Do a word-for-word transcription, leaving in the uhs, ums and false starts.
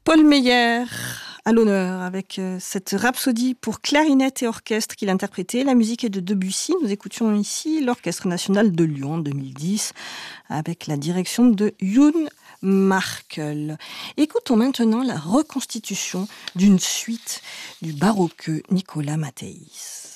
Paul Meyer à l'honneur avec cette rhapsodie pour clarinette et orchestre qu'il interprétait. La musique est de Debussy. Nous écoutions ici l'Orchestre national de Lyon en deux mille dix avec la direction de Youn Markel. Écoutons maintenant la reconstitution d'une suite du baroqueux Nicolas Matthäus.